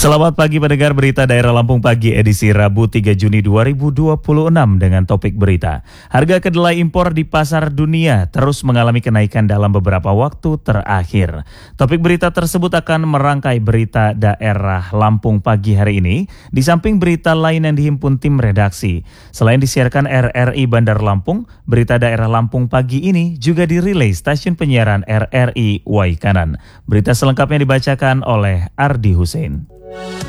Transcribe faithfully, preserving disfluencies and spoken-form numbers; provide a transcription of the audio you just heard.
Selamat pagi pendengar berita daerah Lampung Pagi edisi Rabu tiga Juni dua ribu dua puluh enam dengan topik berita. Harga kedelai impor di pasar dunia terus mengalami kenaikan dalam beberapa waktu terakhir. Topik berita tersebut akan merangkai berita daerah Lampung Pagi hari ini, di samping berita lain yang dihimpun tim redaksi. Selain disiarkan R R I Bandar Lampung, berita daerah Lampung Pagi ini juga dirilai stasiun penyiaran R R I Waikanan. Berita selengkapnya dibacakan oleh Ardi Hussein.